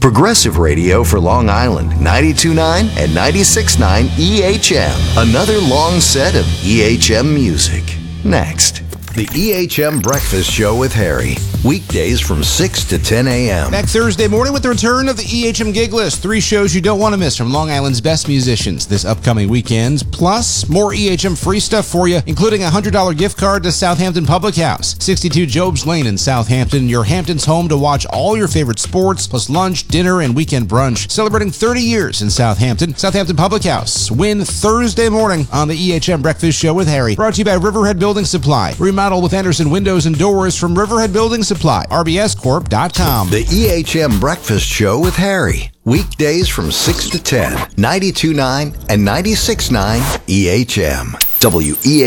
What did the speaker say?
Progressive radio for Long Island, 92.9 and 96.9 EHM. Another long set of EHM music. Next. The EHM Breakfast Show with Harry. Weekdays from 6 to 10 a.m. Back Thursday morning with the return of the EHM Gig List. 3 shows you don't want to miss from Long Island's best musicians this upcoming weekend. Plus, more EHM free stuff for you, including a $100 gift card to Southampton Public House, 62 Jobs Lane in Southampton, your Hamptons home to watch all your favorite sports, plus lunch, dinner, and weekend brunch. Celebrating 30 years in Southampton. Southampton Public House. Win Thursday morning on the EHM Breakfast Show with Harry. Brought to you by Riverhead Building Supply. Remodel with Anderson Windows and Doors from Riverhead Building Supply. RBScorp.com. The EHM Breakfast Show with Harry. Weekdays from 6 to 10. 92.9 and 96.9 EHM. WEHM.